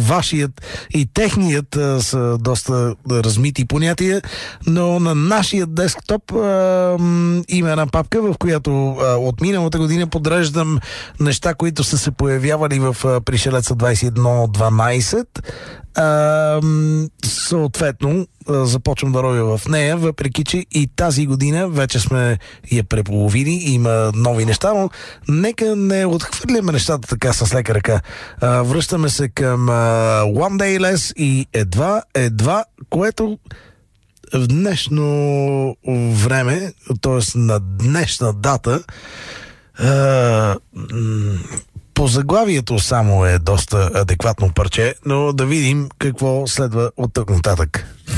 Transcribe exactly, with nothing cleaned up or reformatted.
вашият и техният а, са доста размити понятия, но на нашия десктоп а, има една папка, в която а, от миналата година подреждам неща, които са се появявали в а, Пришелеца двайсет и едно дванайсет. А, съответно започвам да ровя в нея, въпреки че и тази година вече сме я преполовили, има нови неща, но нека не отхвърляме нещата така с лека ръка. А, връщаме се към а, One Day Less и едва, едва, което в днешно време, т.е. на днешна дата, а, по заглавието само е доста адекватно парче, но да видим какво следва от тук нататък.